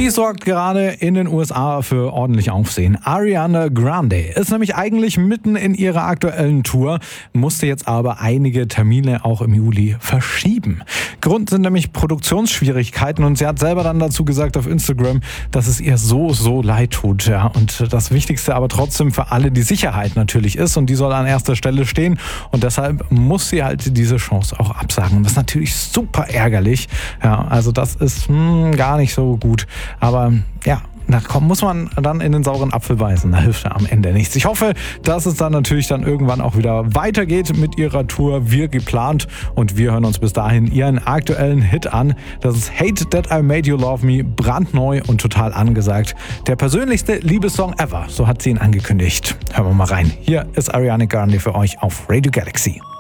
Die sorgt gerade in den USA für ordentlich Aufsehen. Ariana Grande ist nämlich eigentlich mitten in ihrer aktuellen Tour, musste jetzt aber einige Termine auch im Juli verschieben. Grund sind nämlich Produktionsschwierigkeiten und sie hat selber dann dazu gesagt auf Instagram, dass es ihr so leid tut. Ja. Und das Wichtigste aber trotzdem für alle die Sicherheit natürlich ist und die soll an erster Stelle stehen und deshalb muss sie halt diese Chance auch absagen. Das ist natürlich super ärgerlich. Ja, also das ist gar nicht so gut. Aber ja, da muss man dann in den sauren Apfel beißen. Da hilft ja am Ende nichts. Ich hoffe, dass es dann natürlich dann irgendwann auch wieder weitergeht mit ihrer Tour, wie geplant. Und wir hören uns bis dahin ihren aktuellen Hit an. Das ist Hate That I Made You Love Me, brandneu und total angesagt. Der persönlichste Liebessong ever, so hat sie ihn angekündigt. Hören wir mal rein. Hier ist Ariana Grande für euch auf Radio Galaxy.